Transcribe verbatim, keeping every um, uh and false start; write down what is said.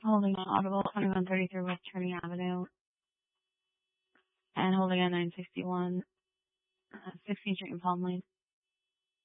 Holding on Audible, twenty-one thirty-three West Charting Avenue, and holding on nine sixty-one, uh, sixteenth Street in Palm Lane.